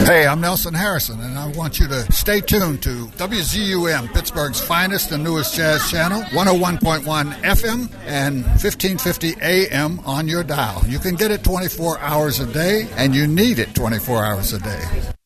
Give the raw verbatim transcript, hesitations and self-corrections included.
Hey, I'm Nelson Harrison, and I want you to stay tuned to W Z U M, Pittsburgh's finest and newest jazz channel, one oh one point one F M and fifteen fifty A M on your dial. You can get it twenty-four hours a day, and you need it twenty-four hours a day.